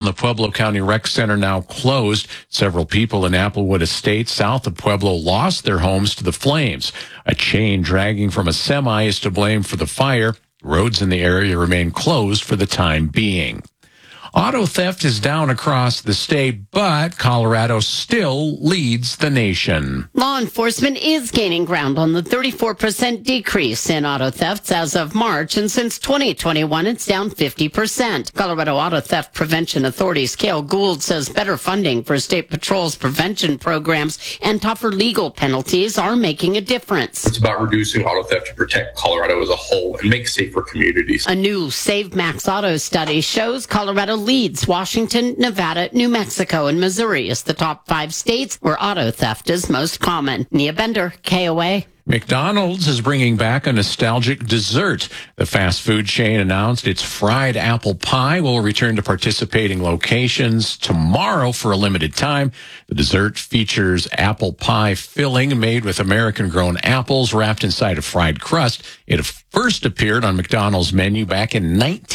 the Pueblo County Rec Center now closed. Several people in Applewood Estates south of Pueblo lost their homes to the flames. A chain dragging from a semi is to blame for the fire. Roads in the area remain closed for the time being. Auto theft is down across the state, but Colorado still leads the nation. Law enforcement is gaining ground on the 34% decrease in auto thefts as of March, and since 2021, it's down 50%. Colorado Auto Theft Prevention Authority's Cale Gould says better funding for State Patrol's prevention programs and tougher legal penalties are making a difference. It's about reducing auto theft to protect Colorado as a whole and make safer communities. A new Save Max Auto study shows Colorado leads Washington, Nevada, New Mexico, and Missouri as the top 5 states where auto theft is most common. Nia Bender, KOA. McDonald's is bringing back a nostalgic dessert. The fast food chain announced its fried apple pie will return to participating locations tomorrow for a limited time. The dessert features apple pie filling made with American-grown apples wrapped inside a fried crust. It first appeared on McDonald's menu back in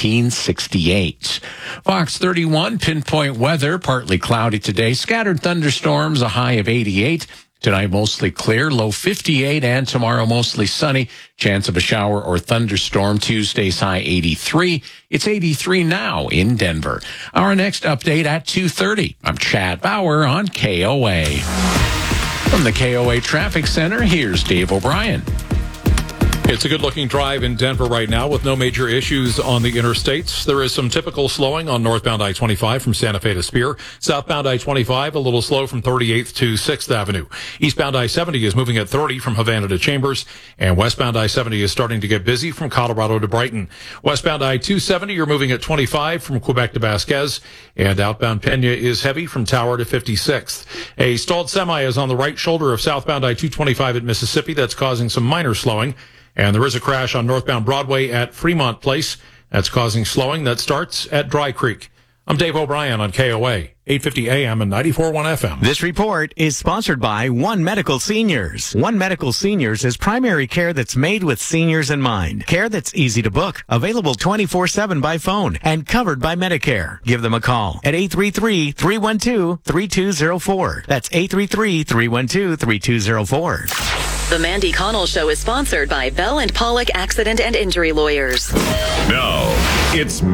1968. Fox 31 pinpoint weather, partly cloudy today, scattered thunderstorms, a high of 88. Tonight, mostly clear, low 58, and tomorrow, mostly sunny. Chance of a shower or thunderstorm. Tuesday's high 83. It's 83 now in Denver. Our next update at 2:30. I'm Chad Bauer on KOA. From the KOA Traffic Center, here's Dave O'Brien. It's a good-looking drive in Denver right now with no major issues on the interstates. There is some typical slowing on northbound I-25 from Santa Fe to Spear. Southbound I-25, a little slow from 38th to 6th Avenue. Eastbound I-70 is moving at 30 from Havana to Chambers. And westbound I-70 is starting to get busy from Colorado to Brighton. Westbound I-270, you're moving at 25 from Quebec to Vasquez. And outbound Pena is heavy from Tower to 56th. A stalled semi is on the right shoulder of southbound I-225 at Mississippi. That's causing some minor slowing. And there is a crash on northbound Broadway at Fremont Place. That's causing slowing. That starts at Dry Creek. I'm Dave O'Brien on KOA, 850 AM and 94.1 FM. This report is sponsored by One Medical Seniors. One Medical Seniors is primary care that's made with seniors in mind. Care that's easy to book, available 24/7 by phone, and covered by Medicare. Give them a call at 833-312-3204. That's 833-312-3204. The Mandy Connell Show is sponsored by Bell and Pollock Accident and Injury Lawyers. Now, it's